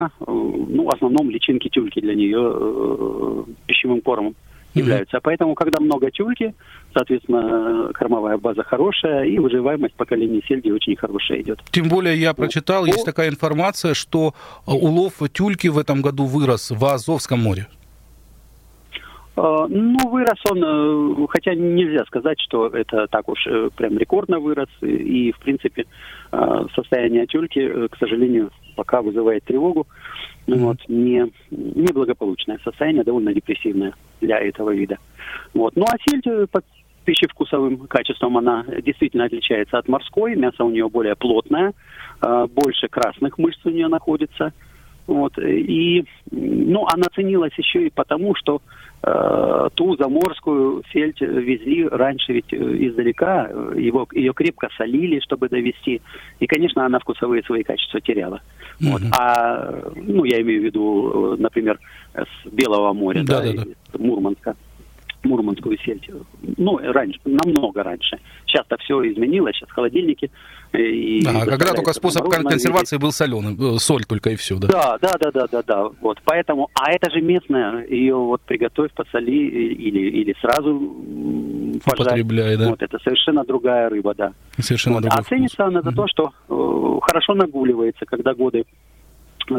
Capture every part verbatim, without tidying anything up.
ну, в основном личинки тюльки для нее э, пищевым кормом являются. Mm-hmm. Поэтому, когда много тюльки, соответственно, кормовая база хорошая, и выживаемость поколения сельди очень хорошая идет. Тем более я прочитал, есть такая информация, что улов тюльки в этом году вырос в Азовском море. Ну, вырос он, хотя нельзя сказать, что это так уж прям рекордно вырос, и, в принципе, состояние тюльки, к сожалению, пока вызывает тревогу. Mm-hmm. Вот, не, неблагополучное состояние, довольно депрессивное для этого вида. Вот. Ну, а сельдь по пищевкусовым качествам она действительно отличается от морской, мясо у нее более плотное, больше красных мышц у нее находится. Вот. И, ну, она ценилась еще и потому, что э, ту заморскую сельдь везли раньше ведь издалека, его, ее крепко солили, чтобы довести, и, конечно, она вкусовые свои качества теряла. Mm-hmm. Вот. А, ну, я имею в виду, например, с Белого моря, да, да, да, да. Мурманска. Мурманскую сельдь. Ну, раньше, намного раньше. Сейчас-то все изменилось, сейчас холодильники. И а, когда только способ консервации был соленый, соль только и все, да? Да, да, да, да, да, да. Вот, поэтому, а это же местная, ее вот приготовь, посоли или, или сразу пожарь. Да. Вот, это совершенно другая рыба, да. Совершенно вот. другой А ценится она за mm-hmm. то, что э, хорошо нагуливается, когда годы э,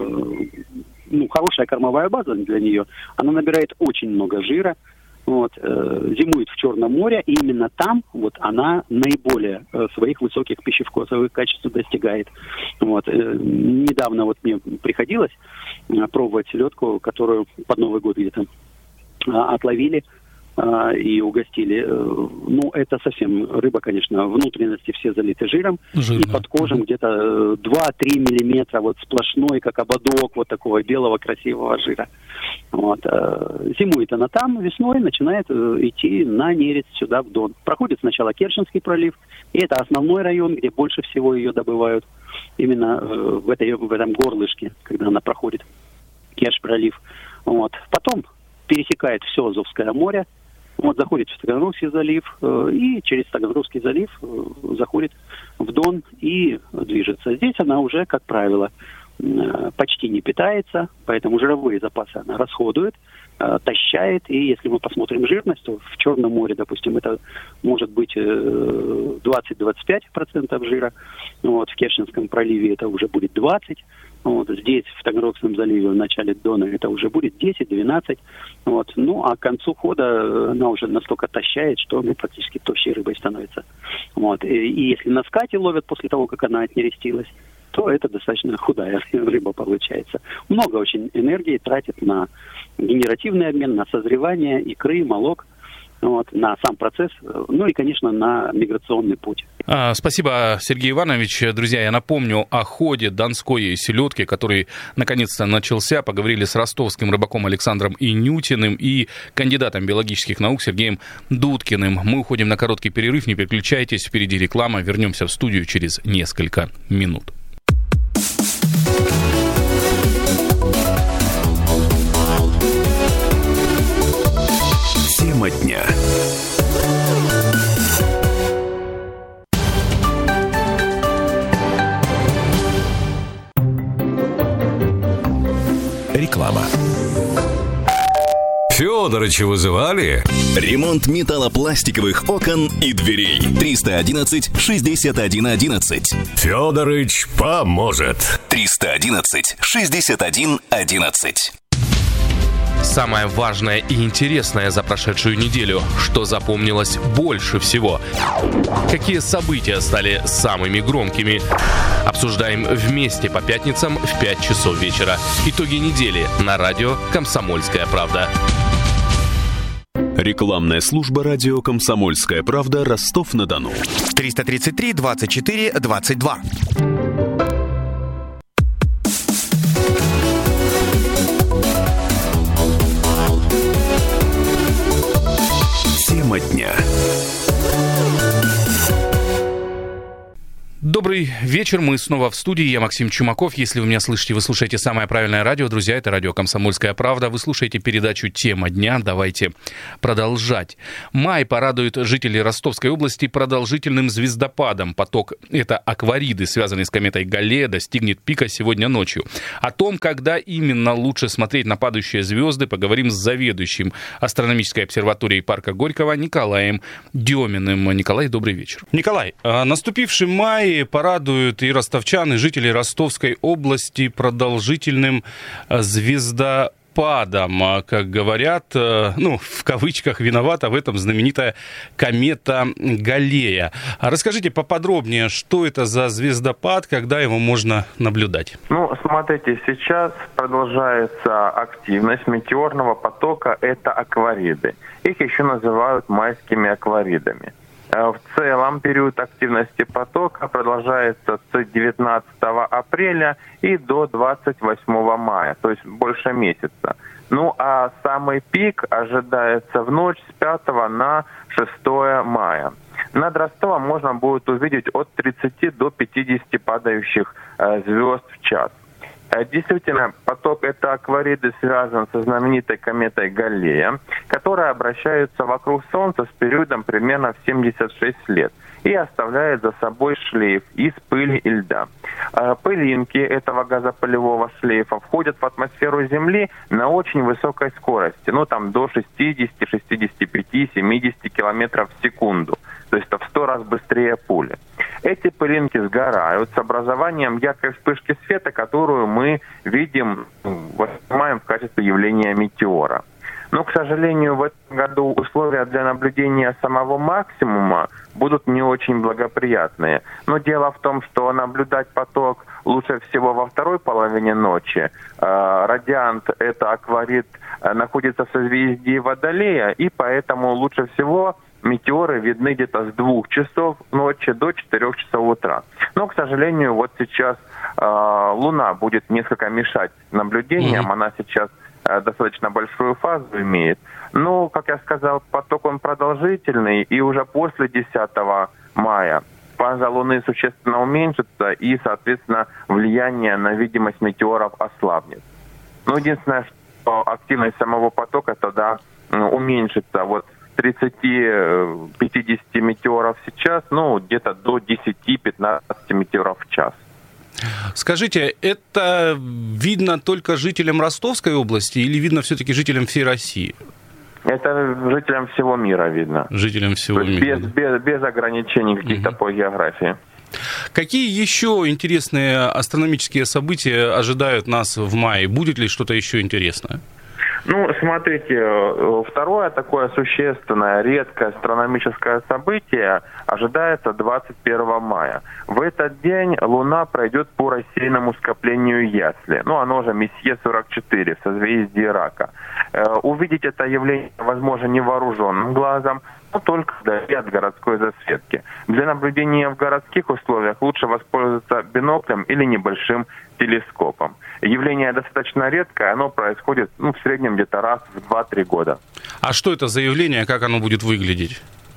ну, хорошая кормовая база для нее, она набирает очень много жира. Вот, э, зимует в Черном море, и именно там вот она наиболее э, своих высоких пищевкусовых качеств достигает. Вот, э, недавно вот мне приходилось э, пробовать селедку, которую под Новый год где-то э, отловили э, и угостили. Э, ну, это совсем рыба, конечно, внутренности все залиты жиром, Жирно. И под кожей mm-hmm. где-то два-три миллиметра вот сплошной, как ободок вот такого белого красивого жира. Вот. Зимует она там, весной начинает идти на нерест сюда, в Дон. Проходит сначала Керченский пролив, и это основной район, где больше всего ее добывают. Именно в, этой, в этом горлышке, когда она проходит Керчь пролив. Вот. Потом пересекает все Азовское море, вот, заходит в Таганрогский залив, и через Таганрогский залив заходит в Дон и движется. Здесь она уже, как правило, почти не питается, поэтому жировые запасы она расходует, э, тащает, и если мы посмотрим жирность, то в Черном море, допустим, это может быть э, двадцать-двадцать пять процентов жира, вот, в Керченском проливе это уже будет двадцать процентов, вот, здесь, в Таганрогском заливе, в начале Дона, это уже будет десять-двенадцать процентов, вот, ну, а к концу хода она уже настолько тащает, что ну, практически тощей рыбой становится. Вот, и, и если на скате ловят после того, как она отнерестилась, то это достаточно худая рыба получается. Много очень энергии тратит на генеративный обмен, на созревание икры, молок, вот, на сам процесс, ну и, конечно, на миграционный путь. А, спасибо, Сергей Иванович. Друзья, я напомню о ходе донской селедки, который наконец-то начался. Поговорили с ростовским рыбаком Александром Инютиным и кандидатом биологических наук Сергеем Дудкиным. Мы уходим на короткий перерыв, не переключайтесь, впереди реклама. Вернемся в студию через несколько минут. Тема дня. Реклама. Фёдорыча вызывали? Ремонт металлопластиковых окон и дверей. триста одиннадцать шестьдесят один одиннадцать. Фёдорыч поможет. триста одиннадцать шестьдесят один одиннадцать. Самое важное и интересное за прошедшую неделю. Что запомнилось больше всего? Какие события стали самыми громкими? Обсуждаем вместе по пятницам в пять часов вечера. Итоги недели на радио «Комсомольская правда». Рекламная служба радио «Комсомольская правда», Ростов-на-Дону. триста тридцать три двадцать четыре двадцать два. Тема дня. Добрый вечер. Мы снова в студии. Я Максим Чумаков. Если вы меня слышите, вы слушаете самое правильное радио. Друзья, это радио «Комсомольская правда». Вы слушаете передачу «Тема дня». Давайте продолжать. Май порадует жителей Ростовской области продолжительным звездопадом. Поток — это аквариды, связанный с кометой Галлея, достигнет пика сегодня ночью. О том, когда именно лучше смотреть на падающие звезды, поговорим с заведующим астрономической обсерваторией парка Горького Николаем Деминым. Николай, добрый вечер. Николай, наступивший май порадует и ростовчан, и жителей Ростовской области продолжительным звездопадом. Как говорят, ну, в кавычках, виновата в этом знаменитая комета Галлея. Расскажите поподробнее, что это за звездопад, когда его можно наблюдать? Ну, смотрите, сейчас продолжается активность метеорного потока, это аквариды. Их еще называют майскими акваридами. В целом период активности потока продолжается с девятнадцатого апреля и до двадцать восьмого мая, то есть больше месяца. Ну а самый пик ожидается в ночь с пятого на шестое мая. Над Ростовом можно будет увидеть от тридцати до пятидесяти падающих э, звезд в час. Действительно, поток это аквариды связан со знаменитой кометой Галлея, которая обращается вокруг Солнца с периодом примерно в семьдесят шесть лет и оставляет за собой шлейф из пыли и льда. Пылинки этого газопылевого шлейфа входят в атмосферу Земли на очень высокой скорости, ну там до шестидесяти, шестидесяти пяти, семидесяти километров в секунду. То есть это в сто раз быстрее пули. Эти пылинки сгорают с образованием яркой вспышки света, которую мы видим, воспринимаем в качестве явления метеора. Но, к сожалению, в этом году условия для наблюдения самого максимума будут не очень благоприятные. Но дело в том, что наблюдать поток лучше всего во второй половине ночи. Радиант, это акварид, находится в созвездии Водолея, и поэтому лучше всего метеоры видны где-то с двух часов ночи до четырех часов утра. Но, к сожалению, вот сейчас э, Луна будет несколько мешать наблюдениям. Mm-hmm. Она сейчас э, достаточно большую фазу имеет. Но, как я сказал, поток он продолжительный, и уже после десятого мая фаза Луны существенно уменьшится, и, соответственно, влияние на видимость метеоров ослабнет. Но единственное, что активность самого потока тогда ну, уменьшится. Вот тридцати-пятидесяти метеоров сейчас, ну, где-то до десяти-пятнадцати метеоров в час. Скажите, это видно только жителям Ростовской области или видно все-таки жителям всей России? Это жителям всего мира видно. Жителям всего мира. Без, без, без ограничений каких-то угу. по географии. Какие еще интересные астрономические события ожидают нас в мае? Будет ли что-то еще интересное? Ну, смотрите, второе такое существенное, редкое астрономическое событие ожидается двадцать первого мая. В этот день Луна пройдет по рассеянному скоплению Ясли. Ну, оно же Месье сорок четыре в созвездии Рака. Увидеть это явление возможно невооруженным глазом, но только вдали от городской засветки. Для наблюдения в городских условиях лучше воспользоваться биноклем или небольшим телескопом. Явление достаточно редкое, оно происходит ну, в среднем где-то раз в два-три года. А что это за явление, как оно будет выглядеть?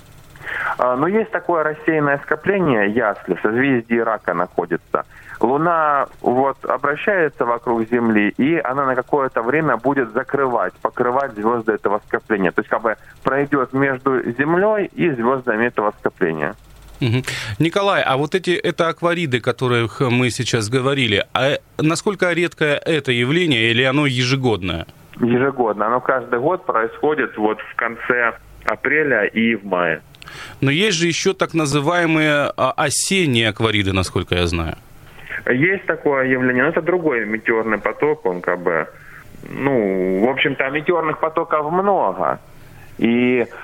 А, ну, есть такое рассеянное скопление Ясли, в созвездии Рака находится. Луна вот обращается вокруг Земли, и она на какое-то время будет закрывать, покрывать звезды этого скопления. То есть как бы пройдет между Землей и звездами этого скопления. Угу. Николай, а вот эти это аквариды, о которых мы сейчас говорили, а насколько редкое это явление или оно ежегодное? Ежегодно. Оно каждый год происходит вот в конце апреля и в мае. Но есть же еще так называемые осенние аквариды, насколько я знаю. Есть такое явление, но это другой метеорный поток, он как бы, ну, в общем-то, метеорных потоков много. И э,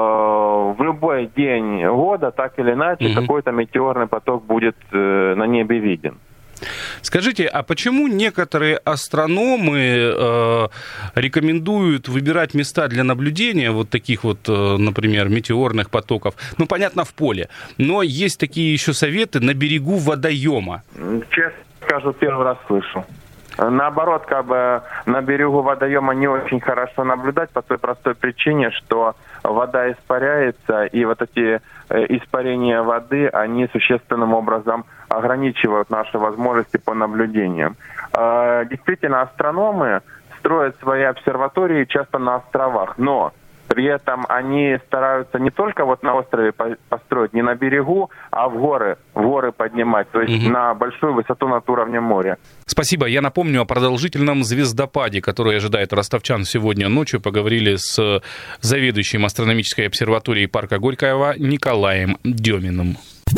в любой день года, так или иначе, угу. какой-то метеорный поток будет э, на небе виден. Скажите, а почему некоторые астрономы э, рекомендуют выбирать места для наблюдения вот таких вот, э, например, метеорных потоков? Ну, понятно, в поле. Но есть такие еще советы на берегу водоема. Честно скажу, первый раз слышу. Наоборот, как бы на берегу водоема не очень хорошо наблюдать по той простой причине, что вода испаряется, и вот эти испарения воды, они существенным образом ограничивают наши возможности по наблюдениям. Действительно, астрономы строят свои обсерватории часто на островах, но при этом они стараются не только вот на острове построить, не на берегу, а в горы, в горы поднимать, то есть угу. на большую высоту над уровнем моря. Спасибо. Я напомню о продолжительном звездопаде, который ожидает ростовчан сегодня ночью. Поговорили с заведующим астрономической обсерваторией парка Горького Николаем Деминым.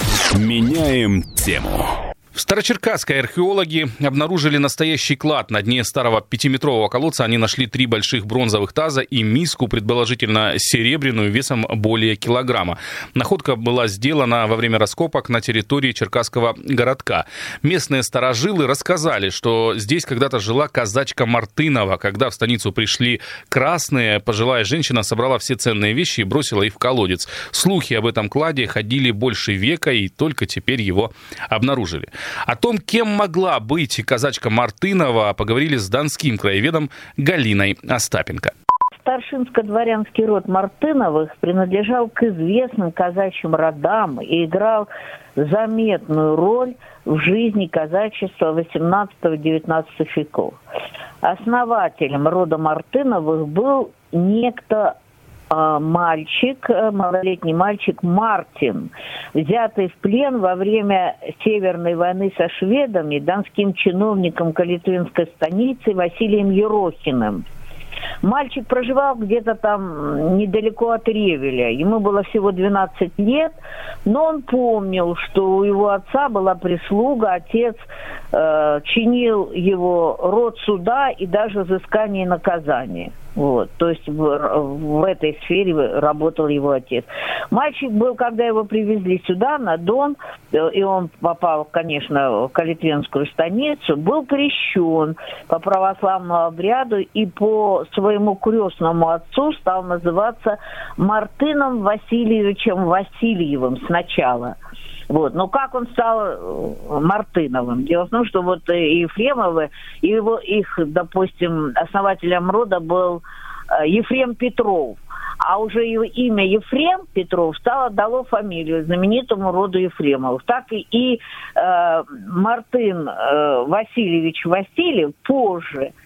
Меняем тему. В Старочеркасской археологи обнаружили настоящий клад. На дне старого пятиметрового колодца они нашли три больших бронзовых таза и миску, предположительно серебряную, весом более килограмма. Находка была сделана во время раскопок на территории Черкасского городка. Местные старожилы рассказали, что здесь когда-то жила казачка Мартынова. Когда в станицу пришли красные, пожилая женщина собрала все ценные вещи и бросила их в колодец. Слухи об этом кладе ходили больше века, и только теперь его обнаружили. О том, кем могла быть казачка Мартынова, поговорили с донским краеведом Галиной Остапенко. Старшинско-дворянский род Мартыновых принадлежал к известным казачьим родам и играл заметную роль в жизни казачества восемнадцатого-девятнадцатого веков. Основателем рода Мартыновых был некто мальчик, малолетний мальчик Мартин, взятый в плен во время Северной войны со шведами донским чиновником Калитвинской станицы Василием Ерохиным. Мальчик проживал где-то там недалеко от Ревеля. Ему было всего двенадцать лет, но он помнил, что у его отца была прислуга, отец э, чинил его род суда и даже взыскание и наказание. Вот, то есть в, в этой сфере работал его отец. Мальчик был, когда его привезли сюда, на Дон, и он попал, конечно, в Калитвинскую станицу, был крещен по православному обряду и по своему крестному отцу стал называться Мартыном Васильевичем Васильевым сначала. Вот. Но как он стал Мартыновым? Дело в том, что вот Ефремовы, его, их, допустим, основателем рода был Ефрем Петров. А уже его имя Ефрем Петров стало, дало фамилию знаменитому роду Ефремовых. Так и, и э, Мартын э, Васильевич Васильев позже, э,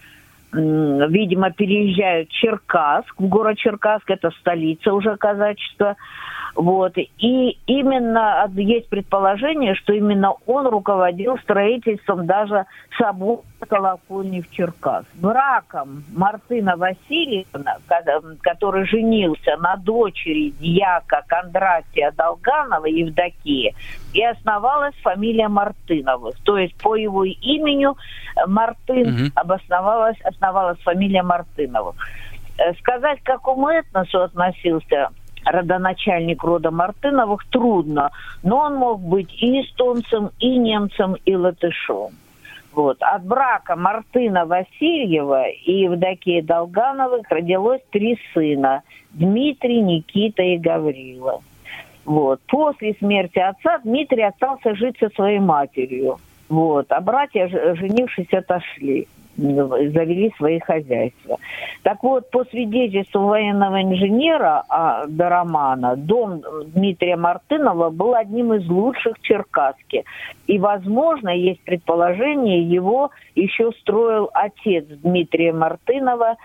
видимо, переезжает в Черкасск, в город Черкасск, это столица уже казачества. Вот. И именно есть предположение, что именно он руководил строительством даже собора колокольни в Черкасск. Браком Мартына Васильевна, который женился на дочери дьяка Кондратия Долганова, Евдокии, и основалась фамилия Мартыновых. То есть по его имени Мартын угу. обосновалась, основалась фамилия Мартыновых. Сказать, к какому этносу относился родоначальник рода Мартыновых, трудно, но он мог быть и эстонцем, и немцем, и латышом. Вот. От брака Мартына Васильева и Евдокии Долгановых родилось три сына – Дмитрий, Никита и Гаврила. Вот. После смерти отца Дмитрий остался жить со своей матерью. Вот. А братья, женившись, отошли, завели свои хозяйства. Так вот, по свидетельству военного инженера а, Доромана, дом Дмитрия Мартынова был одним из лучших в Черкасске. И, возможно, есть предположение, его еще строил отец Дмитрия Мартынова,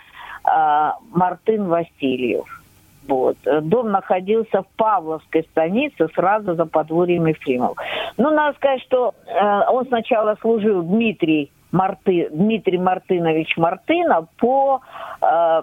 а, Мартын Васильев. Вот. Дом находился в Павловской станице, сразу за подворьем Ефремов. Ну, надо сказать, что э, он сначала служил Дмитрий Марты, Дмитрий Мартынович Мартынов по э,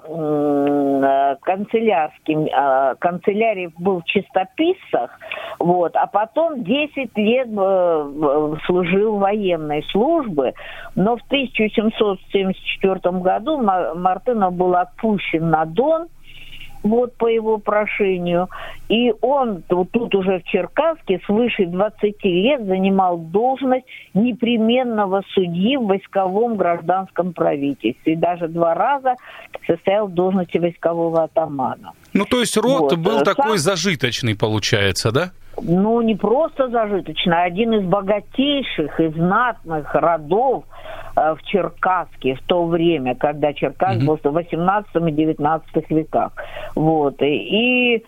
э, канцелярским, э, канцелярии был в чистописцах, вот, а потом десять лет э, служил военной службы, но в тысяча семьсот семьдесят четвёртом году Мартынов был отпущен на Дон, вот по его прошению. И он вот тут уже в Черкасске свыше двадцати лет занимал должность непременного судьи в войсковом гражданском правительстве. И даже два раза состоял в должности войскового атамана. Ну, то есть род вот. был Сам... такой зажиточный, получается, да? Ну, не просто зажиточный, а один из богатейших и знатных родов в Черкасске в то время, когда Черкасск mm-hmm. был в восемнадцатом и девятнадцатом веках. Вот. И,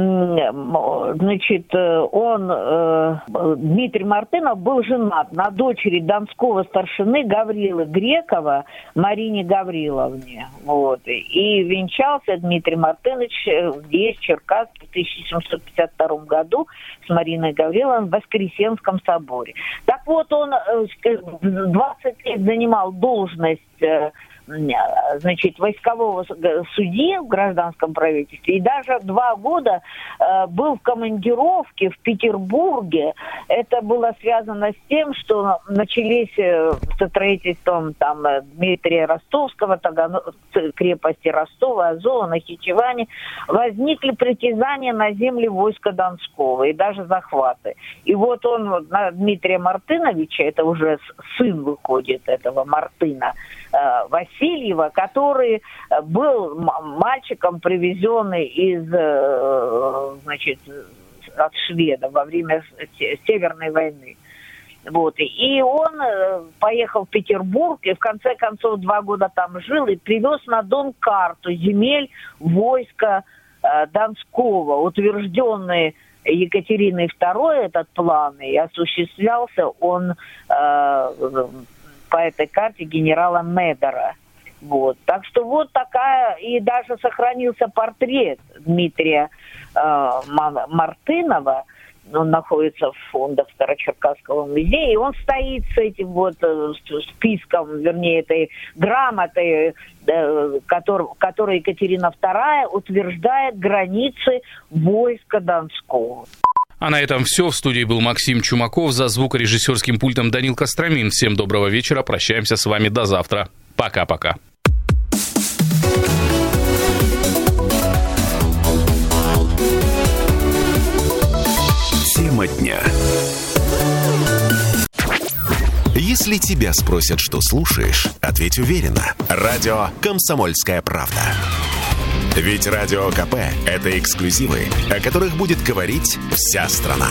значит, он, Дмитрий Мартынов, был женат на дочери донского старшины Гаврилы Грекова Марине Гавриловне. Вот. И венчался Дмитрий Мартынович здесь, в Черкасске, в тысяча семьсот пятьдесят втором году с Мариной Гавриловной в Воскресенском соборе. Так вот, он двадцать лет занимал должность, значит, войскового судьи в гражданском правительстве, и даже два года э, был в командировке в Петербурге. Это было связано с тем, что начались э, со строительством там Дмитрия Ростовского, Тагано... крепости Ростова, Азова, Нахичевани. Возникли притязания на земли войска Донского и даже захваты. И вот он на Дмитрия Мартыновича, это уже сын выходит этого Мартына, э, Васильева, который был мальчиком, привезенный из, значит, от шведов во время Северной войны. Вот. И он поехал в Петербург и в конце концов два года там жил и привез на Дон карту земель войска Донского, утвержденный Екатериной второй этот план, и осуществлялся он э, по этой карте генерала Медера. Вот. Так что вот такая, и даже сохранился портрет Дмитрия э, Мартынова, он находится в фондах Старочеркасского музея, и он стоит с этим вот э, списком, вернее, этой грамотой, э, который, которой Екатерина вторая утверждает границы войска Донского. А на этом все. В студии был Максим Чумаков, за звукорежиссерским пультом Данил Костромин. Всем доброго вечера, прощаемся с вами до завтра. Пока-пока. Тема дня. Если тебя спросят, что слушаешь, ответь уверенно. Радио «Комсомольская правда». Ведь Радио КП – это эксклюзивы, о которых будет говорить вся страна.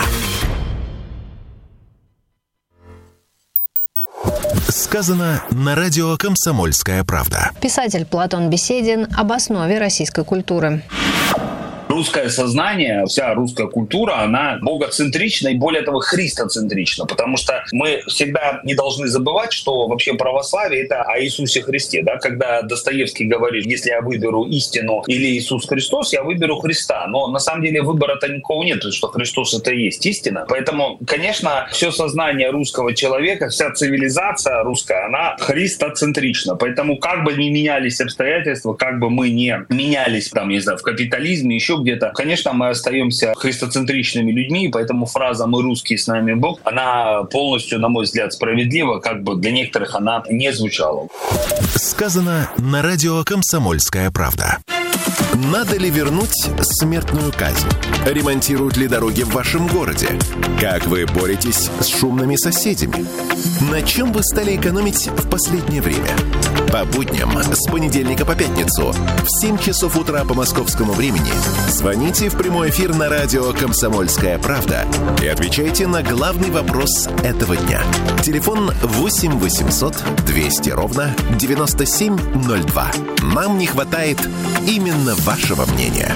Сказано на радио «Комсомольская правда». Писатель Платон Беседин об основе российской культуры. Русское сознание, вся русская культура, она богоцентрична и, более того, христоцентрична, потому что мы всегда не должны забывать, что вообще православие — это о Иисусе Христе. Да? Когда Достоевский говорит, если я выберу истину или Иисус Христос, я выберу Христа. Но на самом деле выбора-то никакого нет, потому что Христос — это и есть истина. Поэтому, конечно, все сознание русского человека, вся цивилизация русская, она христоцентрична. Поэтому как бы ни менялись обстоятельства, как бы мы не менялись там, не знаю, в капитализме, еще где-то, конечно, мы остаемся христоцентричными людьми, и поэтому фраза «мы русские, с нами Бог», она полностью, на мой взгляд, справедлива, как бы для некоторых она не звучала. Сказано на радио «Комсомольская правда». Надо ли вернуть смертную казнь? Ремонтируют ли дороги в вашем городе? Как вы боретесь с шумными соседями? На чем вы стали экономить в последнее время? По будням с понедельника по пятницу в семь часов утра по московскому времени звоните в прямой эфир на радио «Комсомольская правда» и отвечайте на главный вопрос этого дня. Телефон восемь восемьсот двести ровно девяносто семь ноль два. Нам не хватает именно вашего мнения.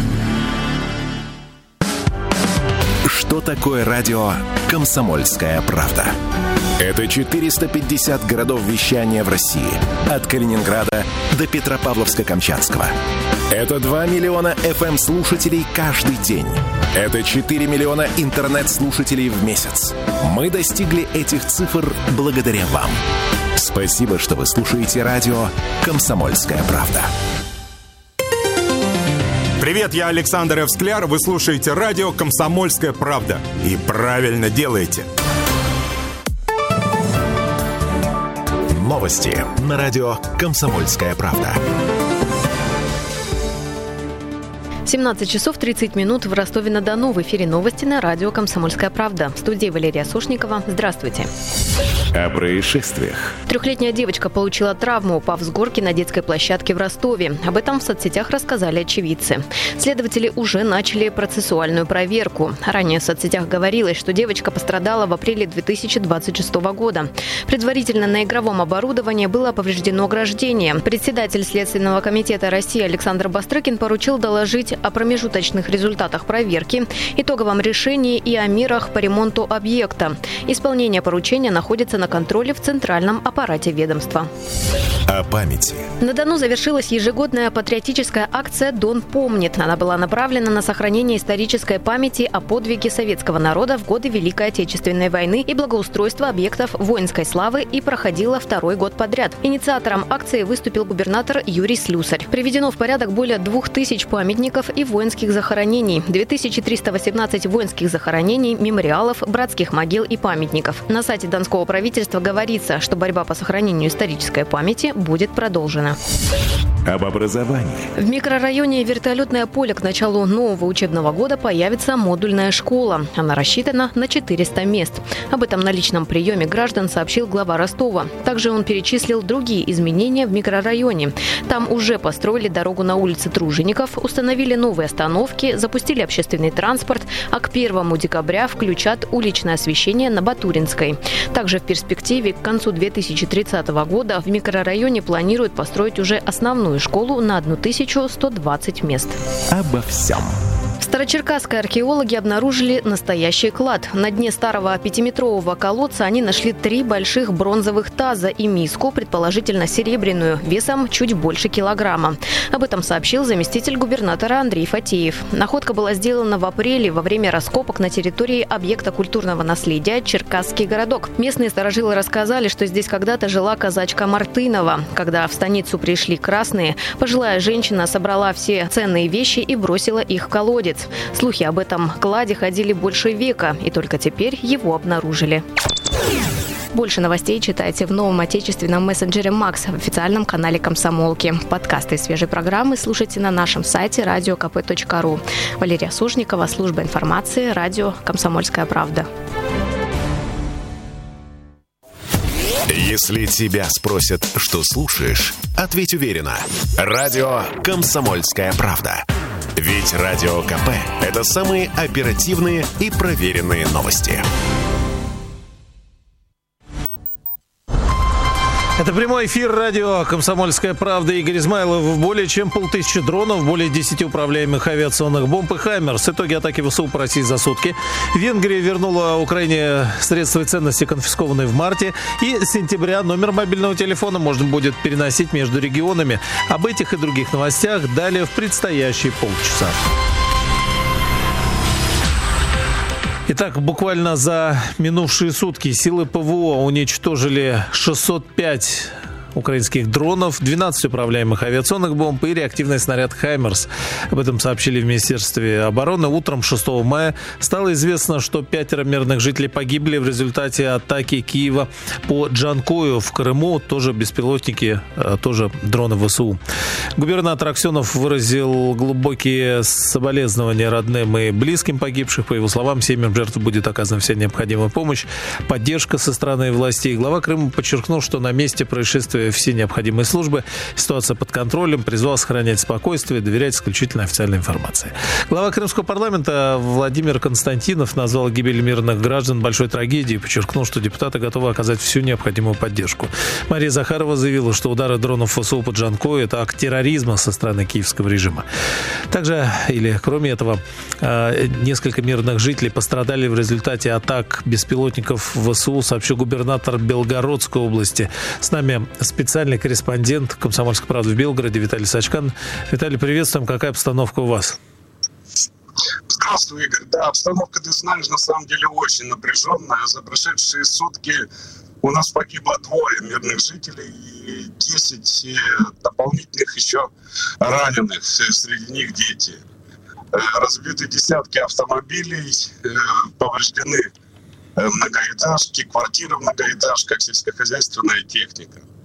Что такое радио «Комсомольская правда»? Это четыреста пятьдесят городов вещания в России. От Калининграда до Петропавловска-Камчатского. Это два миллиона эф эм-слушателей каждый день. Это четыре миллиона интернет-слушателей в месяц. Мы достигли этих цифр благодаря вам. Спасибо, что вы слушаете радио «Комсомольская правда». Привет, я Александр Эвскляр. Вы слушаете радио «Комсомольская правда». И правильно делаете. Новости на радио «Комсомольская правда». семнадцать часов тридцать минут в Ростове-на-Дону. В эфире новости на радио «Комсомольская правда». В студии Валерия Сошникова. Здравствуйте. О происшествиях. Трехлетняя девочка получила травму, упав с горки на детской площадке в Ростове. Об этом в соцсетях рассказали очевидцы. Следователи уже начали процессуальную проверку. Ранее в соцсетях говорилось, что девочка пострадала в апреле две тысячи двадцать шестого года. Предварительно на игровом оборудовании было повреждено ограждение. Председатель Следственного комитета России Александр Бастрыкин поручил доложить о промежуточных результатах проверки, итоговом решении и о мерах по ремонту объекта. Исполнение поручения находится на контроле в центральном аппарате ведомства. О памяти. На Дону завершилась ежегодная патриотическая акция «Дон помнит». Она была направлена на сохранение исторической памяти о подвиге советского народа в годы Великой Отечественной войны и благоустройство объектов воинской славы и проходила второй год подряд. Инициатором акции выступил губернатор Юрий Слюсарь. Приведено в порядок более двух тысяч памятников и воинских захоронений. две тысячи триста восемнадцать воинских захоронений, мемориалов, братских могил и памятников. На сайте донского правительства говорится, что борьба по сохранению исторической памяти будет продолжена. Об образовании. В микрорайоне Вертолетное поле к началу нового учебного года появится модульная школа. Она рассчитана на четыреста мест. Об этом на личном приеме граждан сообщил глава Ростова. Также он перечислил другие изменения в микрорайоне. Там уже построили дорогу на улице Тружеников, установили новые остановки, запустили общественный транспорт, а к первому декабря включат уличное освещение на Батуринской. Также в перспективе к концу две тысячи тридцатого года в микрорайоне планируют построить уже основную школу на тысячу сто двадцать мест. Обо всем. В Старочеркасске археологи обнаружили настоящий клад. На дне старого пятиметрового колодца они нашли три больших бронзовых таза и миску, предположительно серебряную, весом чуть больше килограмма. Об этом сообщил заместитель губернатора Андрей Фатеев. Находка была сделана в апреле во время раскопок на территории объекта культурного наследия Черкасский городок. Местные старожилы рассказали, что здесь когда-то жила казачка Мартынова. Когда в станицу пришли красные, пожилая женщина собрала все ценные вещи и бросила их в колодец. Слухи об этом кладе ходили больше века, и только теперь его обнаружили. Больше новостей читайте в новом отечественном мессенджере «Макс» в официальном канале «Комсомолки». Подкасты и свежие программы слушайте на нашем сайте радио ка пэ точка ру. Валерия Сушникова, служба информации, радио «Комсомольская правда». Если тебя спросят, что слушаешь, ответь уверенно. Радио «Комсомольская правда». Ведь Радио КП – это самые оперативные и проверенные новости. Это прямой эфир радио «Комсомольская правда». Игорь Измайлов. Более чем полтысячи дронов, более десяти управляемых авиационных бомб и «Хаймерс». Итоги атаки ВСУ по России за сутки. Венгрия вернула Украине средства и ценности, конфискованные в марте. И с сентября номер мобильного телефона можно будет переносить между регионами. Об этих и других новостях далее в предстоящие полчаса. Итак, буквально за минувшие сутки силы ПВО уничтожили шестьсот пять украинских дронов, двенадцать управляемых авиационных бомб и реактивный снаряд «Хаймерс». Об этом сообщили в Министерстве обороны. Утром шестого мая стало известно, что пятеро мирных жителей погибли в результате атаки Киева по Джанкою в Крыму. Тоже беспилотники, тоже дроны ВСУ. Губернатор Аксенов выразил глубокие соболезнования родным и близким погибших. По его словам, семьям жертв будет оказана вся необходимая помощь, поддержка со стороны властей. Глава Крыма подчеркнул, что на месте происшествия все необходимые службы, ситуация под контролем, призвал сохранять спокойствие, доверять исключительно официальной информации. Глава Крымского парламента Владимир Константинов назвал гибель мирных граждан большой трагедией и подчеркнул, что депутаты готовы оказать всю необходимую поддержку. Мария Захарова заявила, что удары дронов ВСУ по Джанкою – это акт терроризма со стороны киевского режима. Также, или кроме этого, несколько мирных жителей пострадали в результате атак беспилотников ВСУ, сообщил губернатор Белгородской области. С нами специальный корреспондент «Комсомольской правды» в Белгороде Виталий Сачкан. Виталий, приветствуем. Какая обстановка у вас? Здравствуй, Игорь. Да, обстановка, ты знаешь, на самом деле очень напряженная. За прошедшие сутки у нас погибло двое мирных жителей и десять дополнительных еще раненых. Среди них дети. Разбиты десятки автомобилей, повреждены многоэтажки, квартиры в многоэтажках, сельскохозяйственная техника.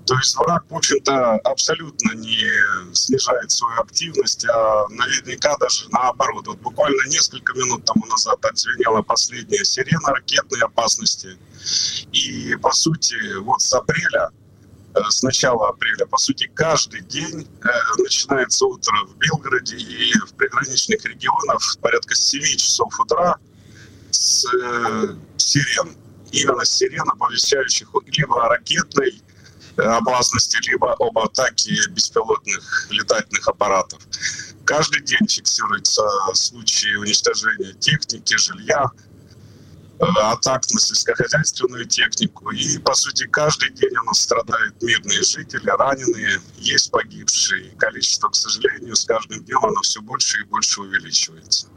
То есть враг, в общем-то, абсолютно не снижает свою активность, а наверняка даже наоборот. Вот буквально несколько минут тому назад отзвенела последняя сирена ракетной опасности. И, по сути, вот с апреля, с начала апреля, по сути, каждый день начинается утро в Белгороде и в приграничных регионах порядка с семи часов утра с сирен. Именно сирен, оповещающих либо о ракетной опасности, либо об атаке беспилотных летательных аппаратов. Каждый день фиксируются случаи уничтожения техники, жилья, атак на сельскохозяйственную технику. И, по сути, каждый день у нас страдают мирные жители, раненые, есть погибшие. Количество, к сожалению, с каждым днем оно все больше и больше увеличивается.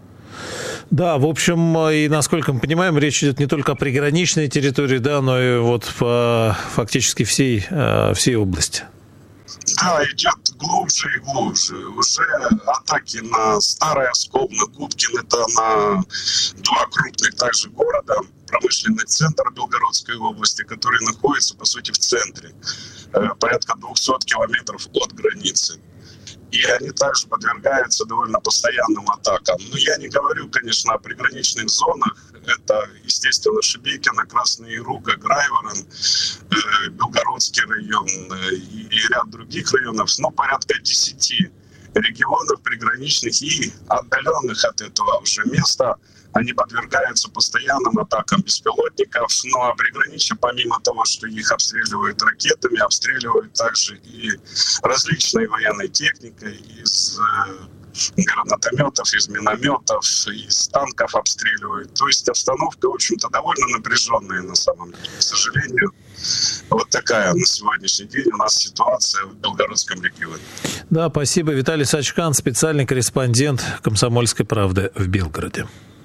Да, в общем, и насколько мы понимаем, речь идет не только о приграничной территории, да, но и вот по фактически всей, всей области. Да, идет глубже и глубже. Уже атаки на Старый Оскол, на Губкин, это на два крупных также города, промышленный центр Белгородской области, который находится, по сути, в центре, порядка двухсот километров от границы. И они также подвергаются довольно постоянным атакам. Но я не говорю, конечно, о приграничных зонах. Это, естественно, Шебекино, Красная Руга, Грайворон, э, Белгородский район э, и ряд других районов. Но порядка десяти регионов приграничных и отдаленных от этого уже места. Они подвергаются постоянным атакам беспилотников. Ну а приграничье, помимо того, что их обстреливают ракетами, обстреливают также и различной военной техникой из э, гранатометов, из минометов, из танков обстреливают. То есть обстановка, в общем-то, довольно напряженная на самом деле. К сожалению, вот такая на сегодняшний день у нас ситуация в Белгородском регионе. Да, спасибо. Виталий Сачкан, специальный корреспондент «Комсомольской правды» в Белгороде.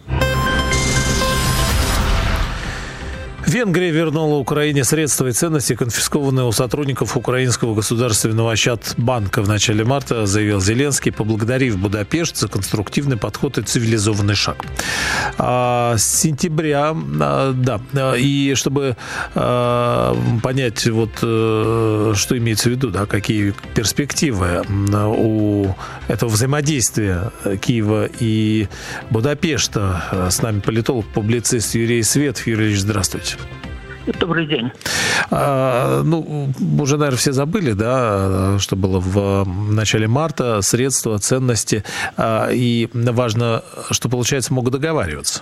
Венгрия вернула Украине средства и ценности, конфискованные у сотрудников украинского государственного Ощадбанка в начале марта, заявил Зеленский, поблагодарив Будапешт за конструктивный подход и цивилизованный шаг. А, с сентября, а, да, и чтобы а, понять, вот, а, что имеется в виду, да, какие перспективы у этого взаимодействия Киева и Будапешта, с нами политолог, публицист Юрий Светов. Юрий Ильич, здравствуйте. Добрый день. А, ну, уже, наверное, все забыли, да, что было в начале марта, средства, ценности. А, и важно, что, получается, могут договариваться.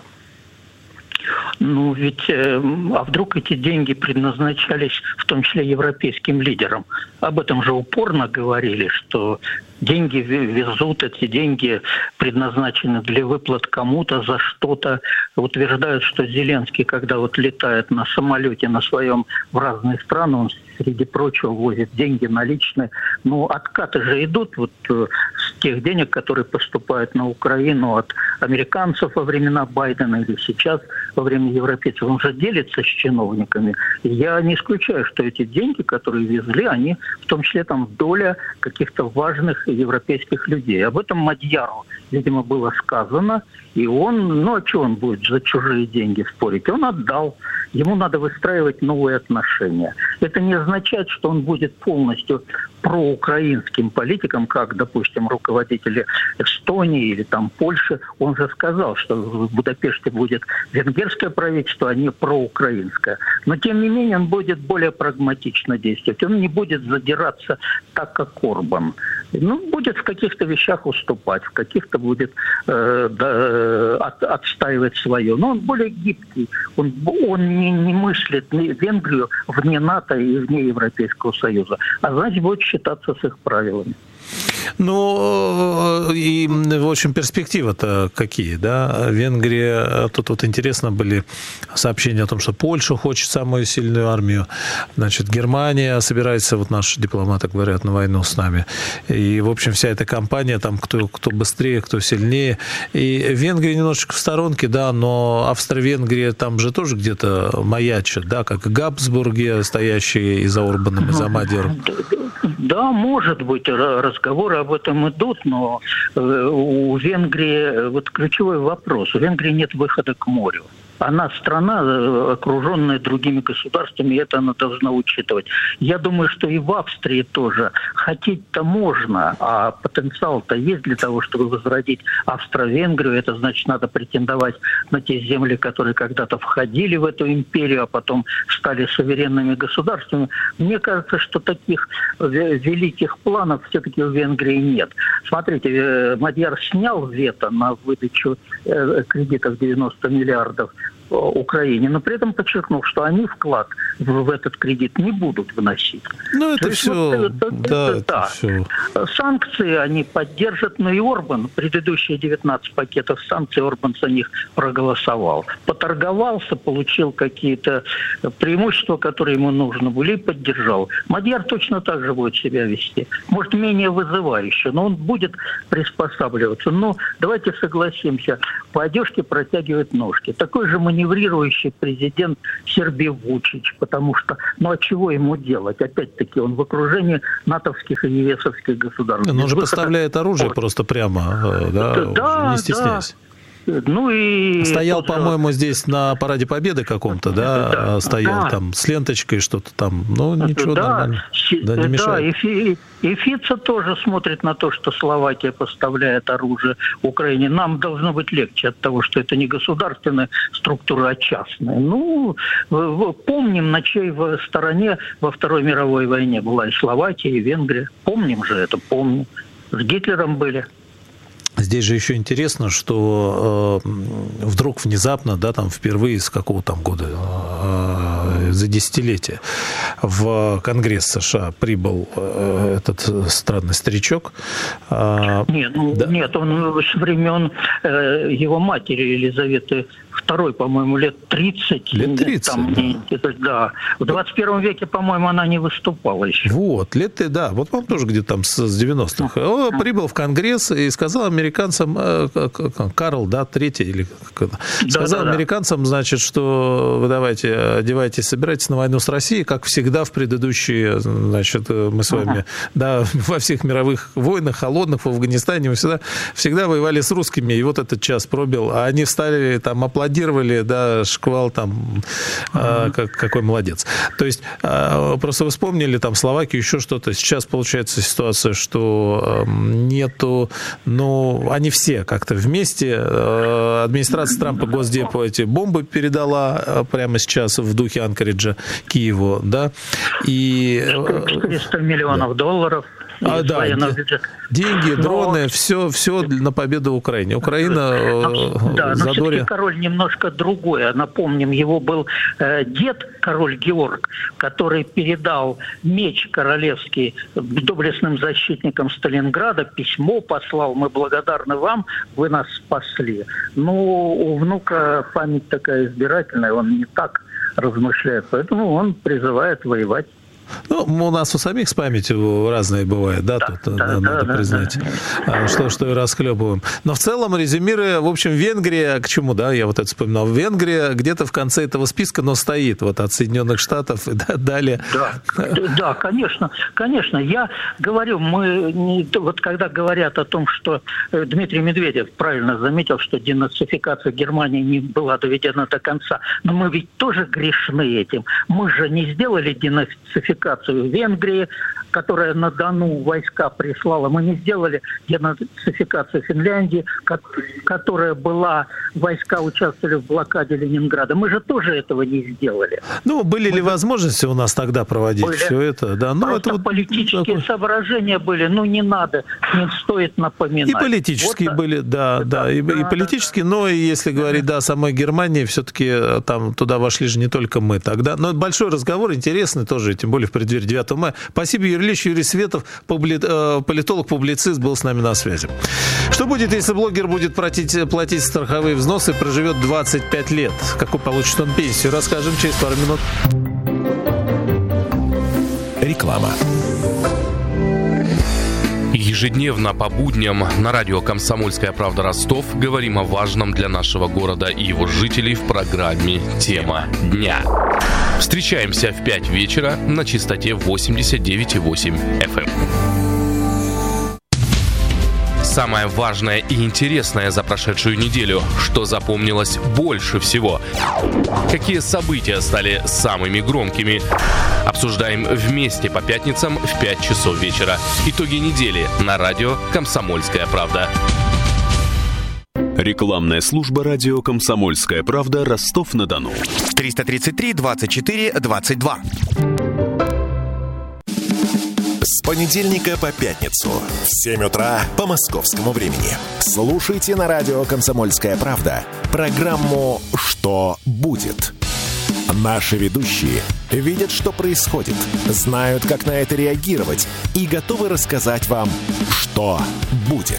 Ну, ведь, э, а вдруг эти деньги предназначались в том числе европейским лидерам? Об этом же упорно говорили, что деньги везут, эти деньги предназначены для выплат кому-то за что-то. Утверждают, что Зеленский, когда вот летает на самолете на своем в разные страны, он среди прочего возит деньги наличные. Но откаты же идут вот с тех денег, которые поступают на Украину от американцев во времена Байдена или сейчас во время европейцев. Он же делится с чиновниками. И я не исключаю, что эти деньги, которые везли, они в том числе там доля каких-то важных европейских людей. Об этом Мадьяру, видимо, было сказано. И он, ну а что он будет за чужие деньги спорить? Он отдал. Ему надо выстраивать новые отношения. Это не означает, что он будет полностью проукраинским политиком, как, допустим, руководители Эстонии или там Польши. Он же сказал, что в Будапеште будет венгерское правительство, а не проукраинское. Но, тем не менее, он будет более прагматично действовать. Он не будет задираться так, как Орбан. Ну, будет в каких-то вещах уступать, в каких-то будет э, да, от, отстаивать свое. Но он более гибкий. Он, он не, не мыслит Венгрию вне НАТО и вне Европейского Союза. А значит, будет считаться с их правилами. Ну, и, в общем, перспективы-то какие, да? Венгрия, тут вот интересно были сообщения о том, что Польша хочет самую сильную армию, значит, Германия собирается, вот наши дипломаты говорят, на войну с нами. И, в общем, вся эта кампания, там, кто, кто быстрее, кто сильнее. И Венгрия немножечко в сторонке, да, но Австро-Венгрия там же тоже где-то маячит, да, как и Габсбурги, стоящие и за Орбаном, и за Мадьяром. Да, может быть, разговоры об этом идут, но у Венгрии вот ключевой вопрос. У Венгрии нет выхода к морю. Она страна, окруженная другими государствами, и это она должна учитывать. Я думаю, что и в Австрии тоже. Хотеть-то можно, а потенциал-то есть для того, чтобы возродить Австро-Венгрию. Это значит, надо претендовать на те земли, которые когда-то входили в эту империю, а потом стали суверенными государствами. Мне кажется, что таких великих планов все-таки в Венгрии нет. Смотрите, Мадьяр снял вето на выдачу кредитов девяносто миллиардов Украине, но при этом подчеркнул, что они вклад в, в этот кредит не будут вносить. Ну, это все... Вот это, да, это, это да. все... Санкции они поддержат, но и Орбан, предыдущие девятнадцать пакетов санкций, Орбан за них проголосовал. Поторговался, получил какие-то преимущества, которые ему нужны были, и поддержал. Мадьяр точно так же будет себя вести. Может, менее вызывающе, но он будет приспосабливаться. Но давайте согласимся, по одежке протягивает ножки. Такой же маневрирующий президент Сербии Вучич, потому что, ну а чего ему делать? Опять-таки, он в окружении натовских и ЕСовских государств. Но он же поставляет оружие просто прямо, да, да, не стесняясь. Да. Ну и стоял, тоже... по-моему, здесь на параде Победы каком-то, да, да стоял да. там с ленточкой что-то там, ну ничего, да. нормально, да, не мешает. Да, и, Фи... и Фица тоже смотрит на то, что Словакия поставляет оружие Украине. Нам должно быть легче от того, что это не государственная структура, а частная. Ну, помним, на чьей стороне во Второй мировой войне была и Словакия, и Венгрия. Помним же это, помним. С Гитлером были. Здесь же еще интересно, что э, вдруг внезапно, да, там впервые с какого там года, э, за десятилетие в Конгресс США прибыл э, этот странный старичок. Э, нет, ну, да? нет, он с времен э, его матери Елизаветы Второй, по-моему, лет тридцать. Лет тридцать, там, да. да. В двадцать первом веке, по-моему, она не выступала еще. Вот, лет, да, вот он тоже где-то там с девяностых. Он прибыл в Конгресс и сказал американцам, Карл, да, третий, или сказал да, да, американцам, значит, что вы давайте, одевайтесь, собирайтесь на войну с Россией, как всегда в предыдущие, значит, мы с вами, uh-huh. да, во всех мировых войнах, холодных, в Афганистане, мы всегда, всегда воевали с русскими, и вот этот час пробил, а они встали, там, аплодировали, да, шквал там, uh-huh. как, какой молодец. То есть, просто вы вспомнили там Словакию, еще что-то, сейчас получается ситуация, что нету, ну, они все как-то вместе. Администрация Трампа Госдепу эти бомбы передала прямо сейчас в духе Анкориджа Киеву, да, и... четыреста миллионов да. долларов. А, да, деньги, дроны, но... все, все на победу Украине. Украина но, да, задоре... но все-таки король немножко другой. Напомним, его был э, дед, король Георг, который передал меч королевский доблестным защитникам Сталинграда, письмо послал, мы благодарны вам, вы нас спасли. Но у внука память такая избирательная, он не так размышляет, поэтому он призывает воевать. Ну, у нас у самих с памятью разные бывает, да, да тут да, надо да, признать, да. Что, что и расхлебываем. Но в целом, резюмируя, в общем, Венгрия, к чему, да, я вот это вспоминал, Венгрия где-то в конце этого списка, но стоит вот от Соединенных Штатов и да, далее. Да, да, конечно, конечно. Я говорю, мы, не, вот когда говорят о том, что Дмитрий Медведев правильно заметил, что денацификация Германии не была доведена до конца, но мы ведь тоже грешны этим. Мы же не сделали денацификацию в Венгрии, которая на Дону войска прислала. Мы не сделали денацификацию Финляндии, которая была, войска участвовали в блокаде Ленинграда. Мы же тоже этого не сделали. Ну, были Мы ли возможности у нас тогда проводить были. все это? Да, ну, Просто это вот политические такой... соображения были, ну, не надо, не стоит напоминать. И политические вот, были, да, да, да, и, да, и политические, да, но и если говорить, да, о самой Германии, все-таки там туда вошли же не только мы тогда. Но это большой разговор, интересный тоже, тем более в преддверии девятого мая. Спасибо, Юрий Ильич. Юрий Светов, политолог-публицист, был с нами на связи. Что будет, если блогер будет платить, платить страховые взносы и проживет двадцать пять лет? Какую получит он пенсию? Расскажем через пару минут. Реклама. Ежедневно по будням на радио «Комсомольская правда» Ростов говорим о важном для нашего города и его жителей в программе «Тема дня». Встречаемся в пять вечера на частоте восемьдесят девять и восемь эф эм. самое важное и интересное за прошедшую неделю? Что запомнилось больше всего? Какие события стали самыми громкими? Обсуждаем вместе по пятницам в пять часов вечера. Итоги недели на радио «Комсомольская правда». Рекламная служба радио «Комсомольская правда», Ростов-на-Дону. триста тридцать три двадцать четыре двадцать два. С понедельника по пятницу в семь утра по московскому времени. Слушайте на радио «Комсомольская правда» программу «Что будет?». Наши ведущие видят, что происходит, знают, как на это реагировать и готовы рассказать вам, что будет.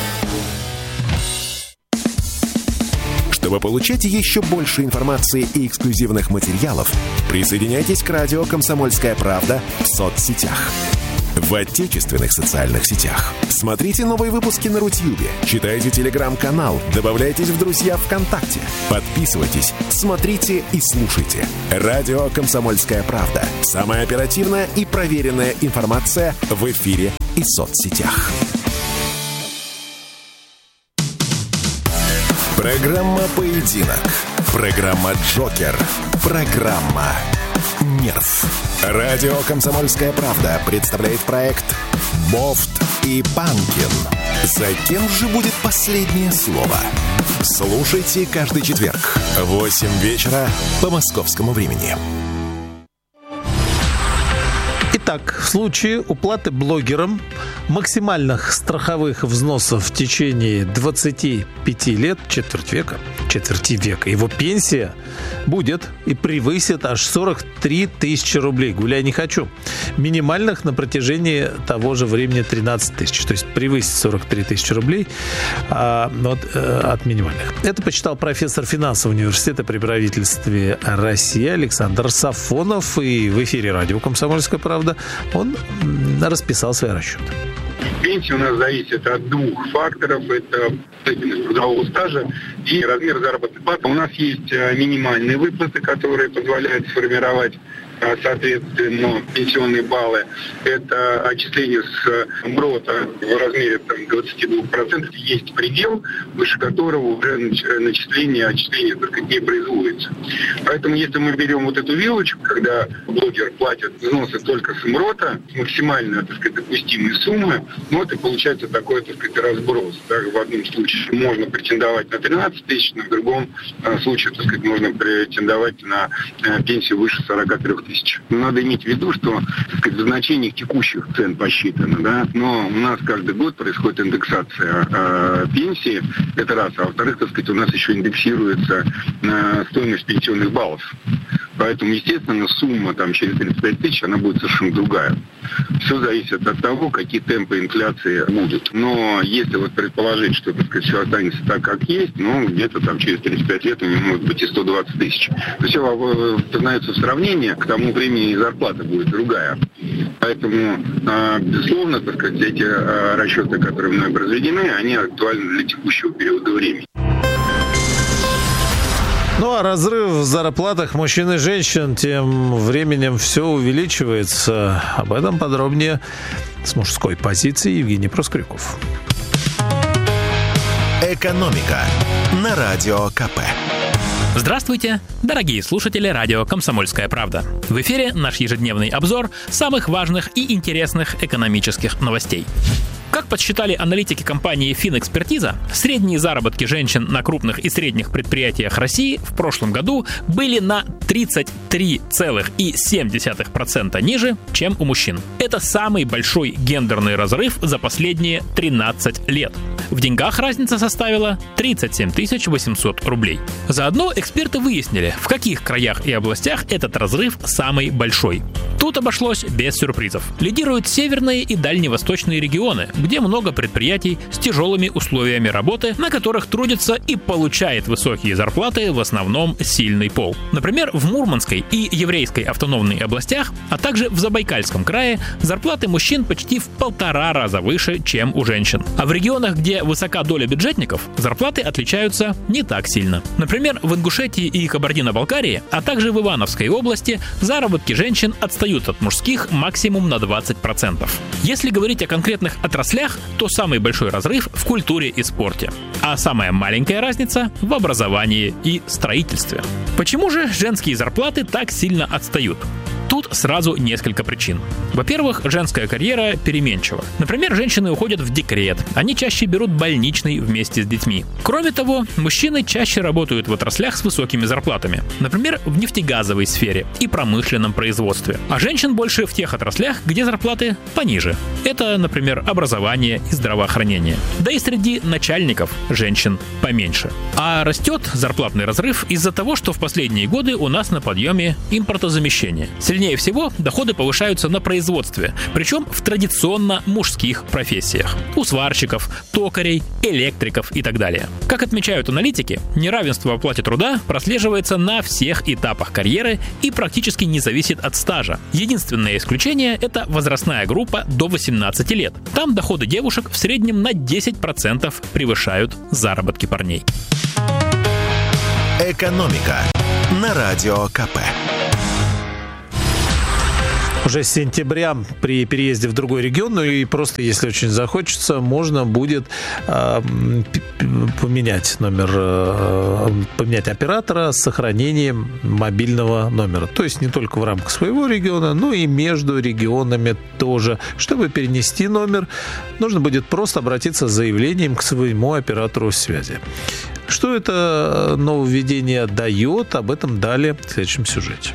Чтобы получать еще больше информации и эксклюзивных материалов, присоединяйтесь к радио «Комсомольская правда» в соцсетях. В отечественных социальных сетях. Смотрите новые выпуски на Рутьюбе, читайте телеграм-канал, добавляйтесь в друзья ВКонтакте, подписывайтесь, смотрите и слушайте. Радио «Комсомольская правда». Самая оперативная и проверенная информация в эфире и соцсетях. Программа «Поединок». Программа «Джокер». Программа «Нерв». Радио «Комсомольская правда» представляет проект «Бофт и Панкин». За кем же будет последнее слово? Слушайте каждый четверг в восемь вечера по московскому времени. Итак, в случае уплаты блогерам максимальных страховых взносов в течение двадцати пяти лет, четверть века, четверти века, его пенсия будет и превысит аж сорок три тысячи рублей. Гуляй не хочу. Минимальных на протяжении того же времени тринадцать тысяч. То есть превысит сорок три тысячи рублей а, от, от минимальных. Это почитал профессор финансового университета при правительстве России Александр Сафонов. И в эфире радио «Комсомольская правда» он расписал свои расчеты. Пенсия у нас зависит от двух факторов. Это длительность трудового стажа и размер заработной платы. У нас есть минимальные выплаты, которые позволяют сформировать, соответственно, пенсионные баллы. Это отчисление с МРОТа в размере там, двадцать два процента. Есть предел, выше которого уже начисление, отчисление, так сказать, не производится. Поэтому если мы берем вот эту вилочку, когда блогер платит взносы только с МРОТа, максимально, так сказать, допустимые суммы, ну, это получается такой, так сказать, разброс. Так, в одном случае можно претендовать на тринадцать тысяч, в другом случае, так сказать, можно претендовать на пенсию выше сорок три тысячи. Надо иметь в виду, что, так сказать, в значениях текущих цен посчитано, да, но у нас каждый год происходит индексация э, пенсии, это раз, а во-вторых, так сказать, у нас еще индексируется э, стоимость пенсионных баллов. Поэтому, естественно, сумма там через тридцать пять тысяч, она будет совершенно другая. Все зависит от того, какие темпы инфляции будут. Но если вот предположить, что, так сказать, все останется так, как есть, ну, где-то там через тридцать пять лет у него может быть и сто двадцать тысяч. То все познается в сравнении, к тому времени и зарплата будет другая. Поэтому, безусловно, так сказать, эти расчеты, которые мной произведены, они актуальны для текущего периода времени. Ну, а разрыв в зарплатах мужчин и женщин тем временем все увеличивается. Об этом подробнее с мужской позиции Евгений Проскуряков. «Экономика» на Радио КП. Здравствуйте, дорогие слушатели радио «Комсомольская правда». В эфире наш ежедневный обзор самых важных и интересных экономических новостей. Как подсчитали аналитики компании «Финэкспертиза», средние заработки женщин на крупных и средних предприятиях России в прошлом году были на тридцать три целых семь десятых процента ниже, чем у мужчин. Это самый большой гендерный разрыв за последние тринадцать лет. В деньгах разница составила тридцать семь тысяч восемьсот рублей. Заодно эксперты выяснили, в каких краях и областях этот разрыв самый большой. Тут обошлось без сюрпризов. Лидируют северные и дальневосточные регионы, где много предприятий с тяжелыми условиями работы, на которых трудится и получает высокие зарплаты в основном сильный пол. Например, в Мурманской и Еврейской автономной областях, а также в Забайкальском крае зарплаты мужчин почти в полтора раза выше, чем у женщин. А в регионах, где где высока доля бюджетников, зарплаты отличаются не так сильно. Например, в Ингушетии и Кабардино-Балкарии, а также в Ивановской области заработки женщин отстают от мужских максимум на двадцать процентов. Если говорить о конкретных отраслях, то самый большой разрыв в культуре и спорте, а самая маленькая разница в образовании и строительстве. Почему же женские зарплаты так сильно отстают? Тут сразу несколько причин. Во-первых, женская карьера переменчива. Например, женщины уходят в декрет, они чаще берут больничный вместе с детьми. Кроме того, мужчины чаще работают в отраслях с высокими зарплатами. Например, в нефтегазовой сфере и промышленном производстве. А женщин больше в тех отраслях, где зарплаты пониже. Это, например, образование и здравоохранение. Да и среди начальников женщин поменьше. А растет зарплатный разрыв из-за того, что в последние годы у нас на подъеме импортозамещение. Сильнее всего доходы повышаются на производстве, причем в традиционно мужских профессиях. У сварщиков, токарей, электриков и так далее. Как отмечают аналитики, неравенство в оплате труда прослеживается на всех этапах карьеры и практически не зависит от стажа. Единственное исключение – это возрастная группа до восемнадцати лет. Там доходы девушек в среднем на десять процентов превышают заработки парней. Экономика на Радио КП. Уже с сентября при переезде в другой регион, ну и просто, если очень захочется, можно будет э, поменять номер, э, поменять оператора с сохранением мобильного номера. То есть не только в рамках своего региона, но и между регионами тоже. Чтобы перенести номер, нужно будет просто обратиться с заявлением к своему оператору связи. Что это нововведение дает, об этом далее в следующем сюжете.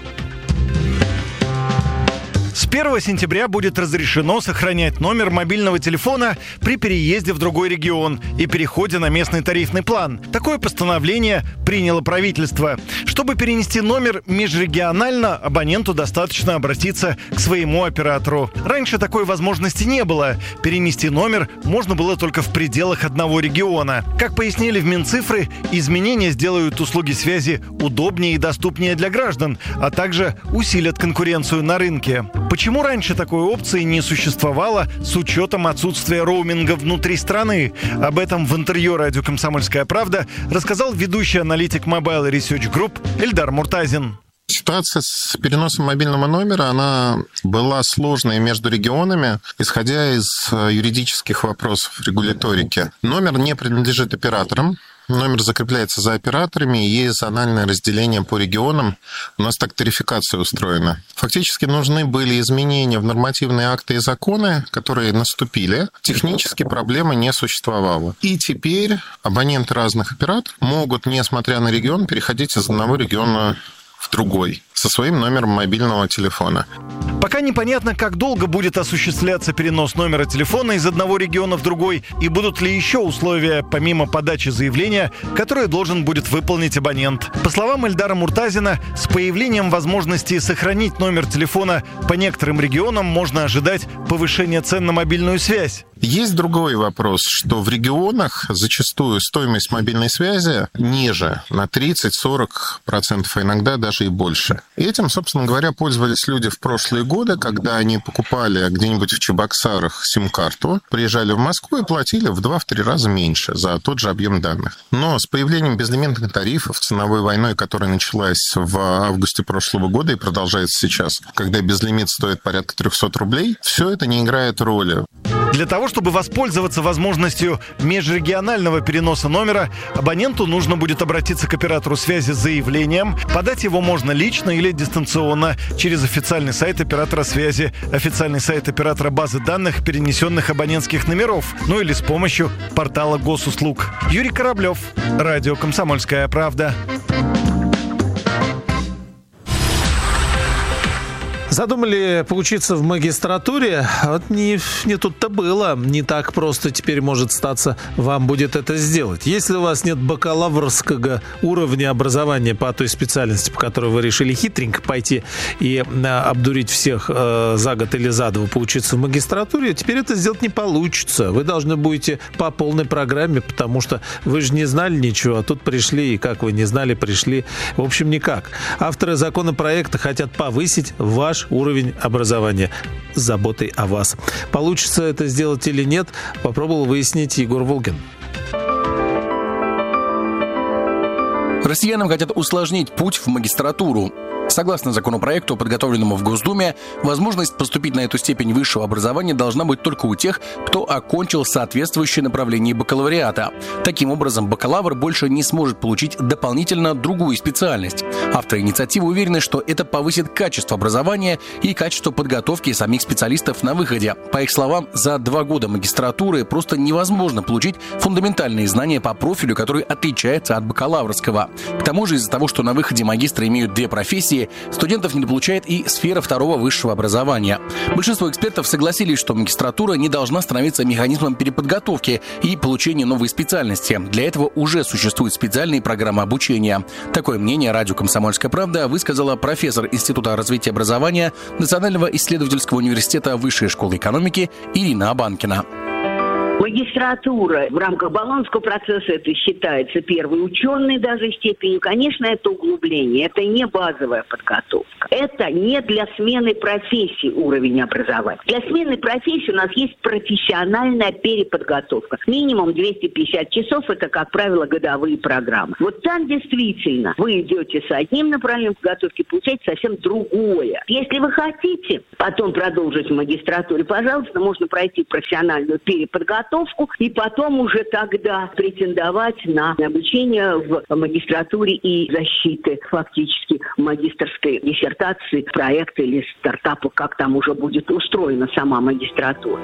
С первого сентября будет разрешено сохранять номер мобильного телефона при переезде в другой регион и переходе на местный тарифный план. Такое постановление приняло правительство. Чтобы перенести номер межрегионально, абоненту достаточно обратиться к своему оператору. Раньше такой возможности не было. Перенести номер можно было только в пределах одного региона. Как пояснили в Минцифры, изменения сделают услуги связи удобнее и доступнее для граждан, а также усилят конкуренцию на рынке. Почему раньше такой опции не существовало с учетом отсутствия роуминга внутри страны? Об этом в интервью радио «Комсомольская правда» рассказал ведущий аналитик Mobile Research Group Эльдар Муртазин. Ситуация с переносом мобильного номера, она была сложной между регионами, исходя из юридических вопросов регуляторики. Номер не принадлежит операторам. Номер закрепляется за операторами, и есть зональное разделение по регионам. У нас так тарификация устроена. Фактически нужны были изменения в нормативные акты и законы, которые наступили. Технически проблемы не существовало. И теперь абоненты разных операторов могут, несмотря на регион, переходить из одного региона в другой со своим номером мобильного телефона. Пока непонятно, как долго будет осуществляться перенос номера телефона из одного региона в другой и будут ли еще условия, помимо подачи заявления, которые должен будет выполнить абонент. По словам Эльдара Муртазина, с появлением возможности сохранить номер телефона по некоторым регионам можно ожидать повышения цен на мобильную связь. Есть другой вопрос, что в регионах зачастую стоимость мобильной связи ниже на тридцать-сорок процентов, а иногда даже и больше. И этим, собственно говоря, пользовались люди в прошлые годы, когда они покупали где-нибудь в Чебоксарах сим-карту, приезжали в Москву и платили в два-три раза меньше за тот же объем данных. Но с появлением безлимитных тарифов, ценовой войной, которая началась в августе прошлого года и продолжается сейчас, когда безлимит стоит порядка триста рублей, все это не играет роли. Для того, чтобы воспользоваться возможностью межрегионального переноса номера, абоненту нужно будет обратиться к оператору связи с заявлением. Подать его можно лично или дистанционно через официальный сайт оператора связи, официальный сайт оператора базы данных перенесенных абонентских номеров, ну или с помощью портала госуслуг. Юрий Кораблев, радио «Комсомольская правда». Задумали поучиться в магистратуре? Вот не, не тут-то было. Не так просто теперь может статься, вам будет это сделать. Если у вас нет бакалаврского уровня образования по той специальности, по которой вы решили хитренько пойти и обдурить всех э, за год или за два поучиться в магистратуре, теперь это сделать не получится. Вы должны будете по полной программе, потому что вы же не знали ничего, а тут пришли, и как вы не знали, пришли. В общем, никак. Авторы законопроекта хотят повысить ваш ваш уровень образования с заботой о вас. Получится это сделать или нет, попробовал выяснить Егор Волгин. Россиянам хотят усложнить путь в магистратуру. Согласно законопроекту, подготовленному в Госдуме, возможность поступить на эту степень высшего образования должна быть только у тех, кто окончил соответствующее направление бакалавриата. Таким образом, бакалавр больше не сможет получить дополнительно другую специальность. Авторы инициативы уверены, что это повысит качество образования и качество подготовки самих специалистов на выходе. По их словам, за два года магистратуры просто невозможно получить фундаментальные знания по профилю, который отличается от бакалаврского. К тому же, из-за того, что на выходе магистры имеют две профессии, студентов не получает и сфера второго высшего образования. Большинство экспертов согласились, что магистратура не должна становиться механизмом переподготовки и получения новой специальности. Для этого уже существуют специальные программы обучения. Такое мнение радио «Комсомольская правда» высказала профессор Института развития образования Национального исследовательского университета Высшей школы экономики Ирина Абанкина. Магистратура в рамках Болонского процесса это считается первой ученой даже степенью. Конечно, это углубление, это не базовая подготовка. Это не для смены профессии уровень образования. Для смены профессии у нас есть профессиональная переподготовка. Минимум двести пятьдесят часов, это, как правило, годовые программы. Вот там действительно вы идете с одним направлением подготовки, получаете совсем другое. Если вы хотите потом продолжить в магистратуре, пожалуйста, можно пройти профессиональную переподготовку, и потом уже тогда претендовать на обучение в магистратуре и защиты фактически магистерской диссертации, проекта или стартапа, как там уже будет устроена сама магистратура.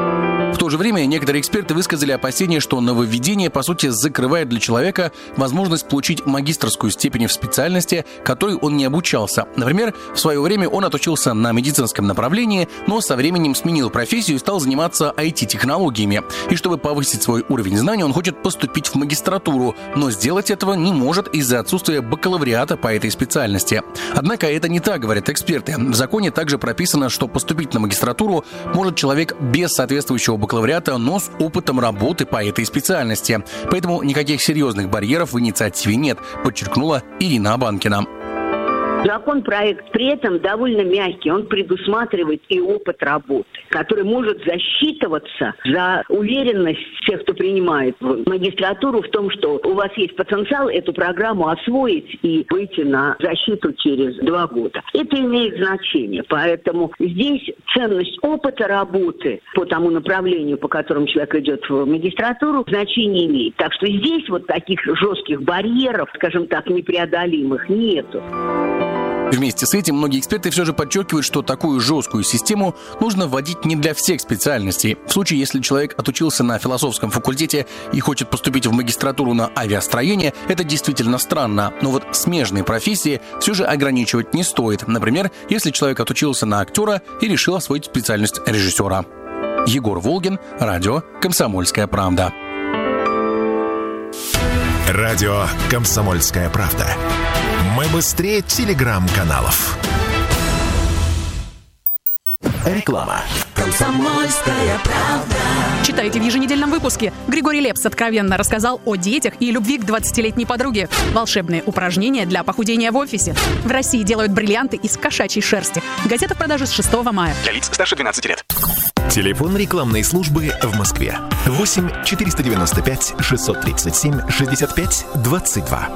В то же время некоторые эксперты высказали опасения, что нововведение, по сути, закрывает для человека возможность получить магистерскую степень в специальности, которой он не обучался. Например, в свое время он отучился на медицинском направлении, но со временем сменил профессию и стал заниматься ай ти-технологиями. И чтобы повысить свой уровень знаний, он хочет поступить в магистратуру, но сделать этого не может из-за отсутствия бакалавриата по этой специальности. Однако это не так, говорят эксперты. В законе также прописано, что поступить на магистратуру может человек без соответствующего бакалавриата, но с опытом работы по этой специальности. Поэтому никаких серьезных барьеров в инициативе нет, подчеркнула Ирина Абанкина. Законопроект при этом довольно мягкий, он предусматривает и опыт работы, который может засчитываться за уверенность всех, кто принимает магистратуру в том, что у вас есть потенциал эту программу освоить и выйти на защиту через два года. Это имеет значение, поэтому здесь ценность опыта работы по тому направлению, по которому человек идет в магистратуру, значение имеет. Так что здесь вот таких жестких барьеров, скажем так, непреодолимых нету. Вместе с этим многие эксперты все же подчеркивают, что такую жесткую систему нужно вводить не для всех специальностей. В случае, если человек отучился на философском факультете и хочет поступить в магистратуру на авиастроение, это действительно странно. Но вот смежные профессии все же ограничивать не стоит. Например, если человек отучился на актера и решил освоить специальность режиссера. Егор Волгин, радио «Комсомольская правда». Радио «Комсомольская правда». Мы быстрее телеграм-каналов. Реклама. «Комсомольская правда». Читайте в еженедельном выпуске. Григорий Лепс откровенно рассказал о детях и любви к двадцатилетней подруге. Волшебные упражнения для похудения в офисе. В России делают бриллианты из кошачьей шерсти. Газета в продаже с шестого мая. Для лиц старше двенадцати лет. Телефон рекламной службы в Москве. восемь четыреста девяносто пять шестьсот тридцать семь шестьдесят пять двадцать два.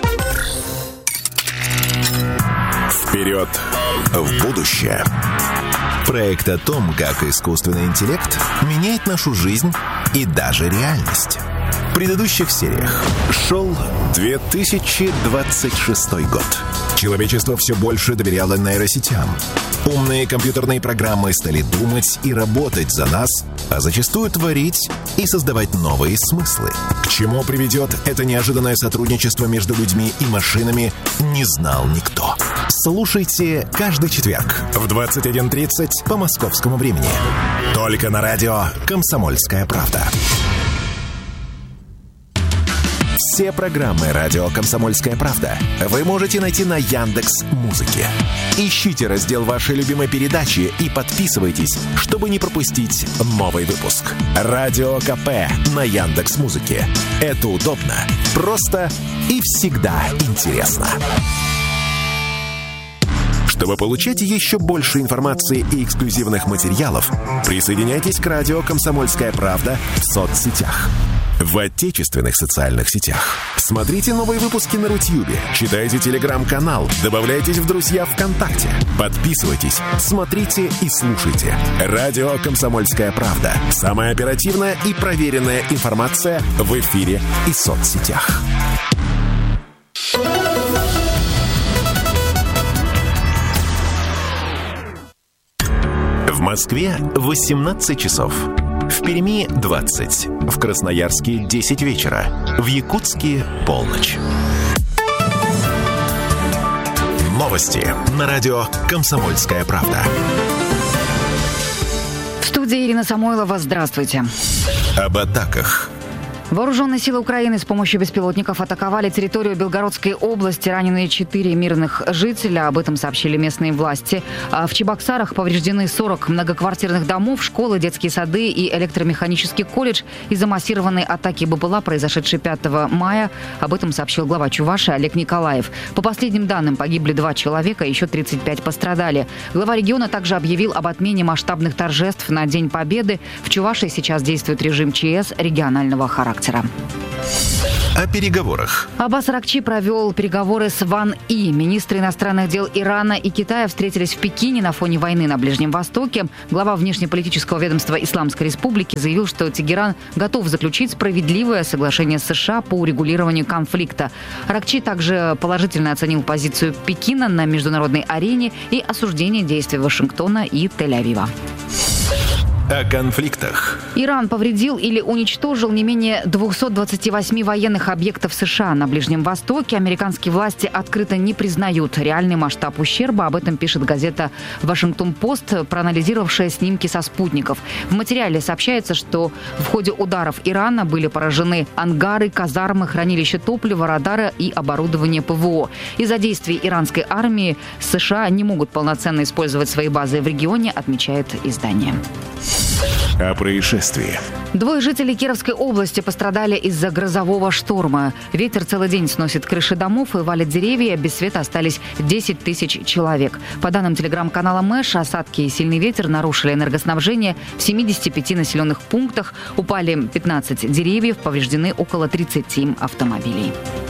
Вперед в будущее. Проект о том, как искусственный интеллект меняет нашу жизнь и даже реальность. В предыдущих сериях шел две тысячи двадцать шестой год. Человечество все больше доверяло нейросетям. Умные компьютерные программы стали думать и работать за нас, а зачастую творить и создавать новые смыслы. К чему приведет это неожиданное сотрудничество между людьми и машинами, не знал никто. Слушайте каждый четверг в двадцать один тридцать по московскому времени. Только на радио «Комсомольская правда». Все программы «Радио Комсомольская правда» вы можете найти на Яндекс.Музыке. Ищите раздел вашей любимой передачи и подписывайтесь, чтобы не пропустить новый выпуск. Радио КП на Яндекс.Музыке. Это удобно, просто и всегда интересно. Чтобы получать еще больше информации и эксклюзивных материалов, присоединяйтесь к радио «Комсомольская правда» в соцсетях. В отечественных социальных сетях. Смотрите новые выпуски на Рутьюбе, читайте телеграм-канал, добавляйтесь в друзья ВКонтакте, подписывайтесь, смотрите и слушайте. Радио «Комсомольская правда». Самая оперативная и проверенная информация в эфире и соцсетях. В Москве восемнадцать часов. В Перми двадцать, в Красноярске десять вечера, в Якутске полночь. Новости на радио «Комсомольская правда». В студии Ирина Самойлова. Здравствуйте. Об атаках. Вооруженные силы Украины с помощью беспилотников атаковали территорию Белгородской области. Ранены четыре мирных жителя. Об этом сообщили местные власти. В Чебоксарах повреждены сорок многоквартирных домов, школы, детские сады и электромеханический колледж из-за массированной атаки БПЛА, произошедшей пятого мая. Об этом сообщил глава Чувашии Олег Николаев. По последним данным, погибли два человека, еще тридцать пять пострадали. Глава региона также объявил об отмене масштабных торжеств на День Победы. В Чувашии сейчас действует режим ЧС регионального характера. О переговорах. Аббас Аракчи провел переговоры с Ван И. Министры иностранных дел Ирана и Китая встретились в Пекине на фоне войны на Ближнем Востоке. Глава внешнеполитического ведомства Исламской Республики заявил, что Тегеран готов заключить справедливое соглашение с США по урегулированию конфликта. Аракчи также положительно оценил позицию Пекина на международной арене и осуждение действий Вашингтона и Тель-Авива. О конфликтах. Иран повредил или уничтожил не менее двухсот двадцати восьми военных объектов США на Ближнем Востоке. Американские власти открыто не признают реальный масштаб ущерба. Об этом пишет газета «Вашингтон-Пост», проанализировавшая снимки со спутников. В материале сообщается, что в ходе ударов Ирана были поражены ангары, казармы, хранилища топлива, радары и оборудование ПВО. Из-за действий иранской армии США не могут полноценно использовать свои базы в регионе, отмечает издание. О происшествии. Двое жителей Кировской области пострадали из-за грозового шторма. Ветер целый день сносит крыши домов и валит деревья. Без света остались десять тысяч человек. По данным телеграм-канала Мэш, осадки и сильный ветер нарушили энергоснабжение в семидесяти пяти населенных пунктах. Упали пятнадцать деревьев, повреждены около тридцати автомобилей.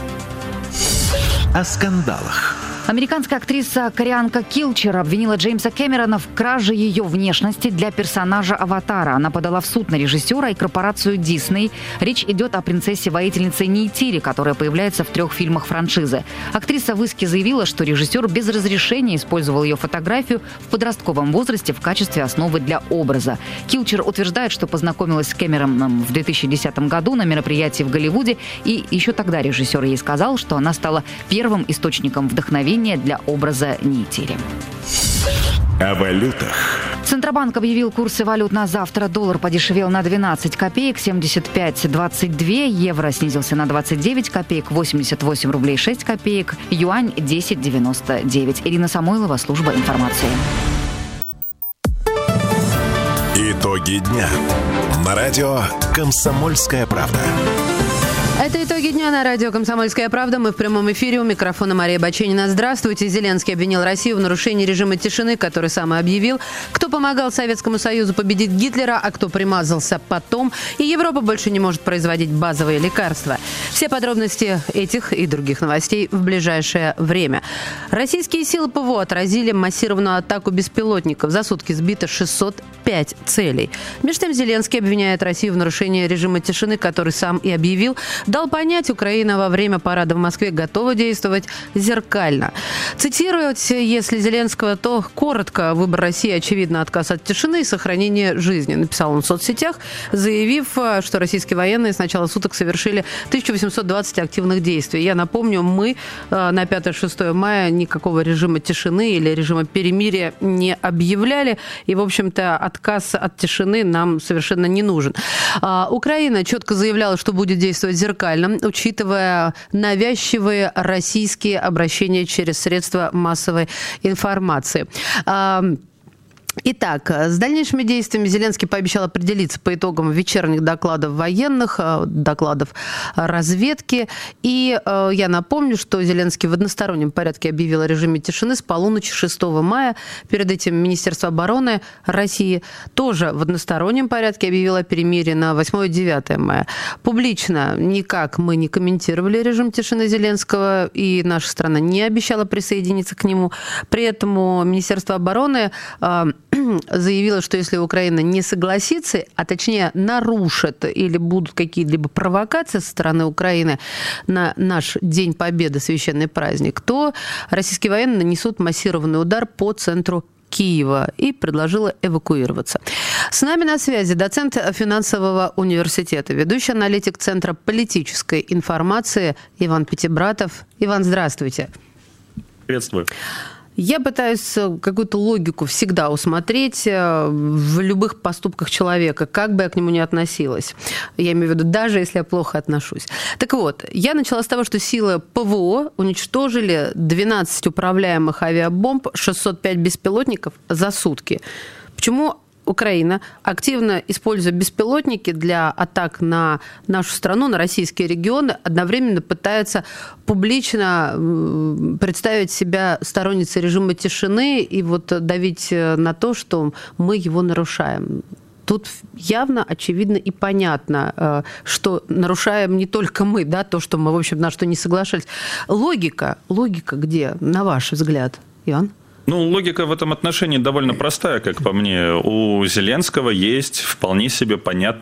О скандалах. Американская актриса-кореянка Килчер обвинила Джеймса Кэмерона в краже ее внешности для персонажа «Аватара». Она подала в суд на режиссера и корпорацию Дисней. Речь идет о принцессе-воительнице Нейтире, которая появляется в трех фильмах франшизы. Актриса в иске заявила, что режиссер без разрешения использовал ее фотографию в подростковом возрасте в качестве основы для образа. Килчер утверждает, что познакомилась с Кэмероном в две тысячи десятом году на мероприятии в Голливуде, и еще тогда режиссер ей сказал, что она стала первым источником вдохновения для образа Нейтири. О валютах. Центробанк объявил курсы валют на завтра. Доллар подешевел на двенадцать копеек, семьдесят пять двадцать два. Евро снизился на двадцать девять копеек, восемьдесят восемь рублей шесть копеек. Юань десять девяносто девять. Ирина Самойлова, служба информации. Итоги дня. На радио «Комсомольская правда». Это итоги дня на радио «Комсомольская правда». Мы в прямом эфире. У микрофона Мария Баченина. Здравствуйте. Зеленский обвинил Россию в нарушении режима тишины, который сам и объявил. Кто помогал Советскому Союзу победить Гитлера, а кто примазался потом. И Европа больше не может производить базовые лекарства. Все подробности этих и других новостей в ближайшее время. Российские силы ПВО отразили массированную атаку беспилотников. За сутки сбито шестьсот пять целей. Между тем Зеленский обвиняет Россию в нарушении режима тишины, который сам и объявил. Дал понять, Украина во время парада в Москве готова действовать зеркально. Цитировать, если Зеленского, то коротко: выбор России, очевидно, отказ от тишины и сохранение жизни. Написал он в соцсетях, заявив, что российские военные с начала суток совершили тысяча восемьсот двадцать активных действий. Я напомню, мы на пятое-шестое мая никакого режима тишины или режима перемирия не объявляли. И, в общем-то, отказ от тишины нам совершенно не нужен. Украина четко заявляла, что будет действовать зеркально, учитывая навязчивые российские обращения через средства массовой информации. Итак, с дальнейшими действиями Зеленский пообещал определиться по итогам вечерних докладов военных, докладов разведки. И э, я напомню, что Зеленский в одностороннем порядке объявил о режиме тишины с полуночи шестого мая. Перед этим Министерство обороны России тоже в одностороннем порядке объявило о перемирии на восьмое-девятое мая. Публично никак мы не комментировали режим тишины Зеленского, и наша страна не обещала присоединиться к нему. При этом Министерство обороны э, заявила, что если Украина не согласится, а точнее нарушит или будут какие-либо провокации со стороны Украины на наш День Победы, священный праздник, то российские военные нанесут массированный удар по центру Киева, и предложила эвакуироваться. С нами на связи доцент финансового университета, ведущий аналитик Центра политической информации Иван Пятибратов. Иван, здравствуйте. Приветствую. Я пытаюсь какую-то логику всегда усмотреть в любых поступках человека, как бы я к нему ни относилась. Я имею в виду, даже если я плохо отношусь. Так вот, я начала с того, что силы ПВО уничтожили двенадцать управляемых авиабомб, шестьсот пять беспилотников за сутки. Почему Украина, активно используя беспилотники для атак на нашу страну, на российские регионы, одновременно пытается публично представить себя сторонницей режима тишины и вот давить на то, что мы его нарушаем? Тут явно, очевидно и понятно, что нарушаем не только мы, да, то, что мы, в общем, на что не соглашались. Логика, логика где, на ваш взгляд, Иван? Ну, логика в этом отношении довольно простая, как по мне. У Зеленского есть вполне себе понятный